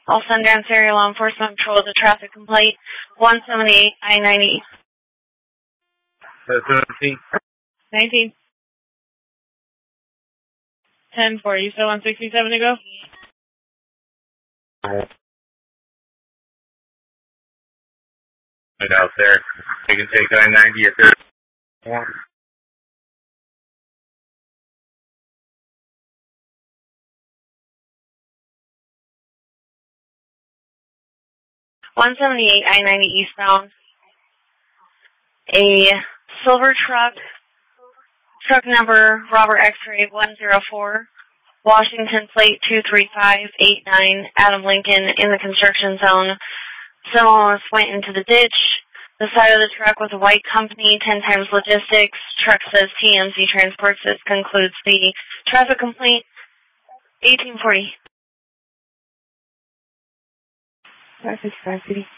All Sundance Area Law Enforcement Patrol with a traffic complaint, 178 I-90. 17. 19. 10-4. You still on 67 to go? Right out there. You can take I-90 at 31. 178 I-90 eastbound. A silver truck number Robert X-ray 104, Washington plate 23589, Adam Lincoln in the construction zone. Someone went into the ditch. The side of the truck was a white company, 10 times logistics. Truck says TMZ Transports. This concludes the traffic complaint. 1840. 565 City.